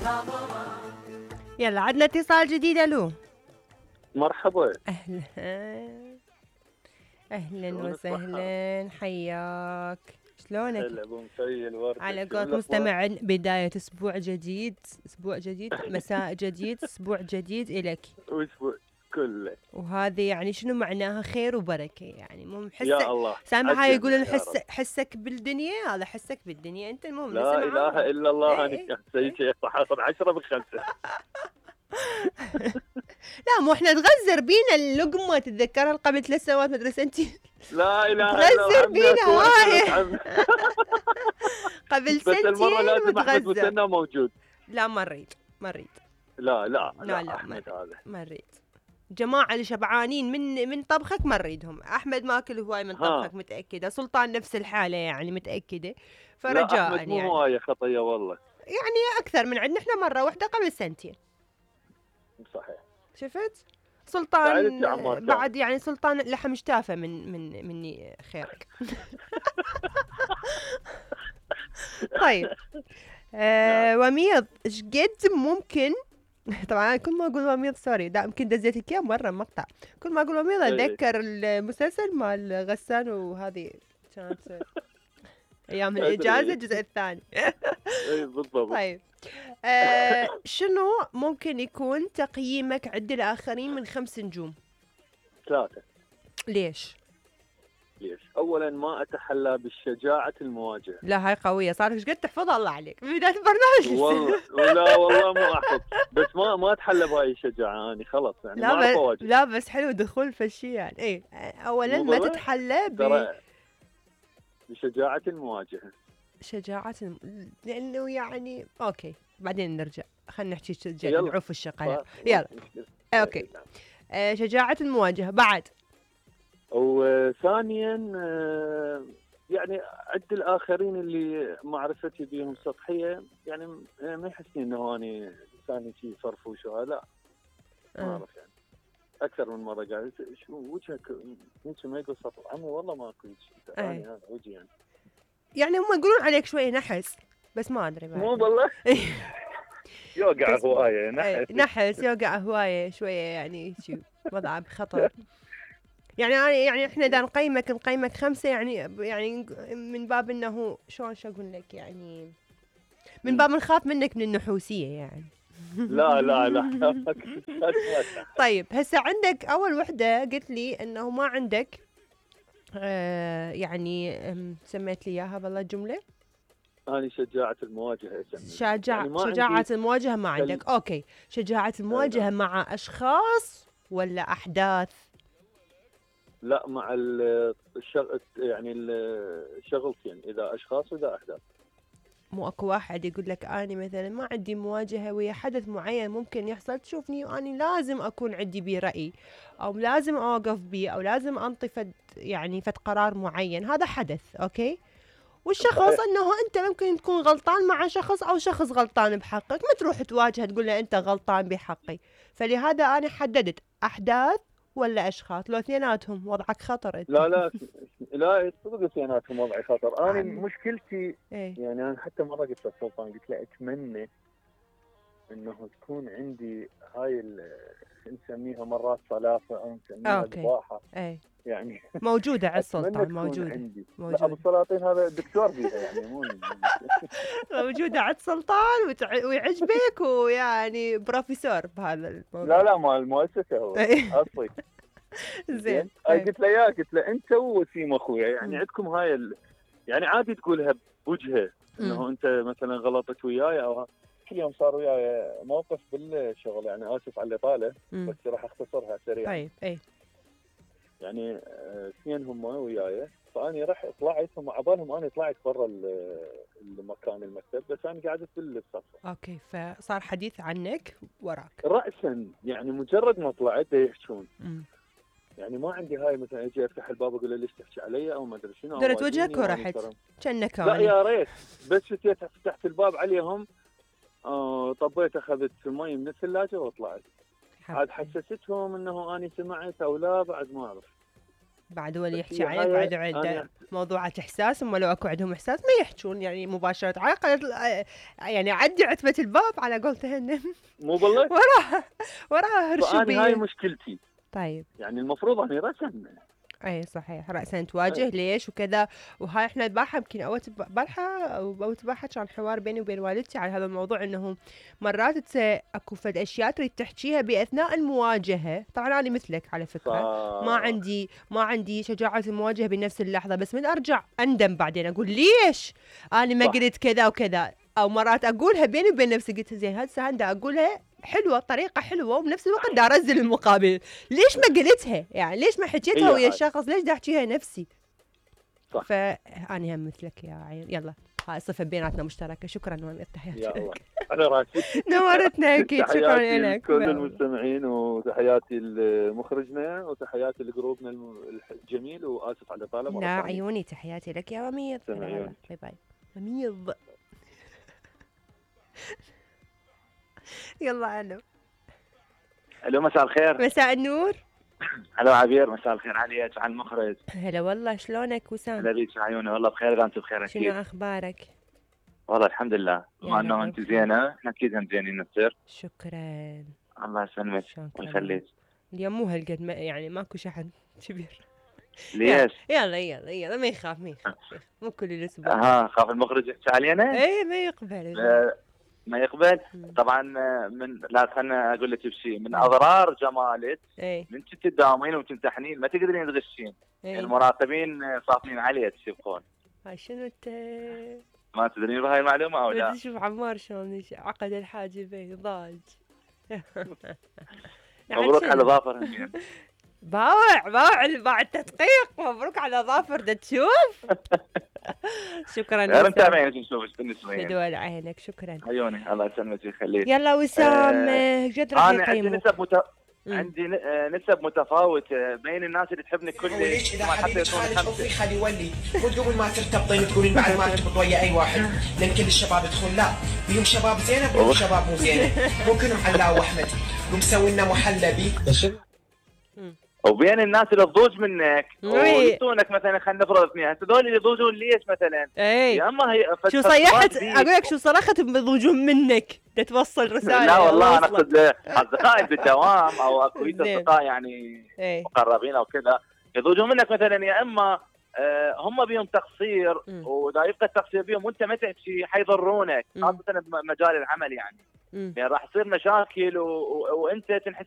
يلا عندنا اتصال جديد. الو مرحبا. اهلا اهلا شلونك وسهلا، حياك، شلونك؟ هلا ابو مسي الورد، على شلون قولة الاخبار؟ مستمع، بداية اسبوع جديد، اسبوع جديد، مساء جديد، اسبوع جديد الك. واسبوع كله وهذه يعني شنو معناها؟ خير وبركة، يعني مو يا حسك الله سامع. هاي عجلنا يقولون يا رب. حسك بالدنيا، هذا حسك بالدنيا، انت المهم لا نسمعه. اله الا الله. ايه انا ايه سيد ايه. شيخ حاصل 10 من 5. لا مو احنا تغزر بينا اللقمة، تتذكرها قبل 3 سنوات مدري سنتين. لا اله الا الله تغزر عمنا بينا توهقت هاي. عم. قبل بس المره سنتين لازم احمد وتغزر. مسنى موجود. لا ما نريد، ما نريد. لا لا لا لا لا ما احمد نريد، هذا. ما نريد. جماعة اللي شبعانين من طبخك ما نريدهم. أحمد ماكل هواي من ها طبخك متأكدة. سلطان نفس الحالة يعني متأكدة. لا فرجاء احمد مو يعني، هوايه خطيه والله. يعني أكثر من عندنا إحنا مرة واحدة قبل سنتين. صحيح. شفت؟ تعرف سلطان يا عمار كان. بعد يعني سلطان لحم شتافة مني خيرك. طيب نعم. وميض ايش قد ممكن. طبعا أنا كل ما اقول وميض سوري، لا يمكن دزيتك اياه مره مقطع. كل ما اقول وميض اي اي اتذكر المسلسل مال غسان، وهذه كانت ايام الاجازه ادري. الجزء الثاني. اي بالضبط. طيب شنو ممكن يكون تقييمك عند الاخرين من 5 نجوم؟ 3. ليش؟ ليش؟ اولا ما اتحلى بالشجاعه المواجهه. لا هاي قويه، صار ايش قد تحفظها الله عليك من بدايه البرنامج. والله ولا والله مو احفظ، بس ما اتحلى بهاي الشجاعه اني خلص يعني ما اعرف اواجه. لا بس حلو دخول في الشيء يعني. ايه اولا مو ما بالله تتحلى ترى بشجاعه المواجهه. بشجاعة لانه يعني اوكي بعدين نرجع، خلينا نحكي يلا نعوف الشقايا. ما يلا في مشكله. اوكي. شجاعة المواجهة بعد. وثانيا يعني عد الاخرين اللي معرفتي بهم سطحيه، يعني ما يحسني انه اني انسان شيء فرفوش لا ما اعرف يعني. اكثر من مره قاعد شو وجهك يمكن ما يقول سطر عمي والله ما اكو شيء ثاني هذا وجهي يعني. يعني هم يقولون عليك شوي نحس، بس ما ادري بعد. مو بالله يوقع بس هوايه نحس. نحس يوقع هواية شوية يعني شو وضعه بخطر. يعني أنا يعني احنا اذا نقيمك 5 يعني من باب انه شلون شو اقول لك يعني، من باب نخاف منك من النحوسية يعني. لا لا لا. طيب هسه عندك اول وحده قلت لي انه ما عندك يعني سميت لي اياها بالله الجمله. أنا شجاعة المواجهة أسميها يعني ما شجاعة عندي المواجهة ما عندك. اوكي، شجاعة المواجهة نعم. مع اشخاص ولا احداث؟ لا مع يعني الشغلتين، إذا أشخاص وإذا أحداث. مو اكو واحد يقول لك اني مثلا ما عندي مواجهة ويا حدث معين ممكن يحصل تشوفني واني لازم اكون عندي بيه رأي، او لازم اوقف بيه، او لازم انطي يعني فد قرار معين. هذا حدث اوكي. والشخص صحيح. انه انت ممكن تكون غلطان مع شخص، او شخص غلطان بحقك، ما تروح تواجهه تقول له انت غلطان بحقي. فلهذا انا حددت احداث ولا اشخاص. لو اثنيناتهم وضعك خطر انت. لا لا لا صدق اثنيناتهم وضعي خطر. أنا عن مشكلتي ايه يعني أنا حتى مرة قلت للسلطان قلت له أتمنى إنه تكون عندي هاي نسميها مرات صلافة أو نسميها اوكي قباحة ايه يعني. موجودة على أتمنى السلطان، تكون موجودة عندي. لا أبو موجودة. السلاطين هذا دكتور بيها يعني مو موجودة على السلطان ويعجبك، ويعني بروفيسور بهذا لا الموضوع. لا مال المؤسسة هو اصلي. زين زين قلت له يا قلت له انت ووسيم اخويا يعني مم. عندكم هاي يعني عادي تقولها بوجهه مم. انه انت مثلا غلطت وياي او كل يوم صار وياي موقف بالشغل يعني اسف على اللي طاله مم. بس راح اختصرها سريعا. طيب ايه يعني اثنين هم وياي فاني راح طلعت هم عبالهم انا طلعت برا المكان المكتب بس انا قاعد بالصف. اوكي، فصار حديث عنك وراك. راسا يعني مجرد ما طلعت يحجون مم. يعني ما عندي هاي مثلا اجي افتح الباب اقول له ليش تحكي علي او ما ادري شنو او درت واجهني وجهك واني ورحت ترى. كأنك لا اني. يا ريت بس فتحت الباب عليهم طبيت اخذت مي من الثلاجه وطلعت. عاد حسستهم انه اني سمعت او لا بعد ما اعرف. بعد هو اللي بس يحكي هي عليه، هاي بعد عنده انا موضوعات احساس. هم لو اكو عندهم احساس ما يحجون يعني مباشره، على الاقل يعني عدي عتبه الباب على قولتهن. مو بالله. وراها هرشوا فانا هاي بيه. مشكلتي، طيب. يعني المفروض اني رسم. اي صحيح، رأسا تواجه ليش وكذا. وهاي احنا البارحة يمكن بارحة او البارحة كان حوار بيني وبين والدتي على هذا الموضوع، انه مرات اكو فد اشياء تريد تحكيها باثناء المواجهة. طبعا انا مثلك على فكرة، ما عندي شجاعة المواجهة بنفس اللحظة، بس من ارجع اندم بعدين اقول ليش انا ما صح. قلت كذا وكذا. او مرات اقولها بيني وبين نفسي، قلت زين هسه هندا اقولها حلوه، طريقه حلوه، وبنفس الوقت دا ارزل المقابل. ليش ما قلتها؟ يعني ليش ما حكيتها هي ويا هاي الشخص؟ ليش دا احكيها نفسي؟ صح. فاني هم مثلك يا عين. يلا هاي صفه بيناتنا مشتركه. شكرا نومي، يا تحياتي الله لك. على راسي. نورتنا اكيد. شكرا تحياتي لك. لكل المستمعين، وتحياتي لمخرجنا، وتحياتي لجروبنا الجميل، واسف على الاطاله مره لا ثانيه. عيوني، تحياتي لك يا وميض. عيوني. باي باي وميض. يلا الو. الو مساء الخير. مساء النور. الو عبير، مساء الخير عليك، على المخرج. هلا والله، شلونك وسام؟ هلا بيك عيوني، والله بخير اذا انت بخير اكيد. شنو اخبارك؟ والله الحمد لله، بما انه انت زينه احنا اكيد هم زينين نصير. شكرا. الله يسلمك ويخليك. اليوم مو هالقد يعني ماكو شحن كبير. ليش؟ يلا ما يخاف مو كل الاسبوع. خاف المخرج يحكي علينا؟ ايه ما يقبل. ما يقبل. طبعا من لا خلنا اقول لك بشيء، من اضرار جمالك من كنت تداومين وتمتحنين ما تقدرين تغشين. المراقبين صافين عليك يبقون. هاي شنو انت؟ ما تدرين بهاي المعلومه او لا؟ بدي اشوف عمار شلون عقد الحاجبين ضاج. مبروك على ظافر. باوع التدقيق. مبروك على ظافر. دا تشوف. شكرا. انا متابعينك نشوفك بالنسبه لي. بدول عينك. شكرا عيوني، الله يسلمك ويخليك. يلا وسام. جد راح يقيموك. عندي نسب متفاوته بين الناس اللي تحبني كلش. وليش اذا حبيبك خالد توفيق خلي يولي، مو قبل ما ترتبطين تقولين بعد ما ترتبط ويا اي واحد لان كل الشباب يدخل. لا، بيهم شباب زينه بيهم شباب مو زينه، مو كلهم علاء واحمد. قوم سوي لنا محلبي. وبين الناس اللي تضوج منك ويعطونك مثلا، خلينا نفرض اثنين، هذول اللي يضوجون ليش مثلا؟ يا اما هي شو صيحت اقول لك، شو صرخت بيضوجون منك توصل رساله؟ لا والله انا اقصد اصدقائي بالدوام او اكويت اصدقاء يعني مقربين او كذا يضوجون منك مثلا، يا اما هم بيهم تقصير واذا يبقى التقصير بيهم وانت ما تحكي حيضرونك، خاصه بمجال العمل يعني راح يصير مشاكل وانت تنحس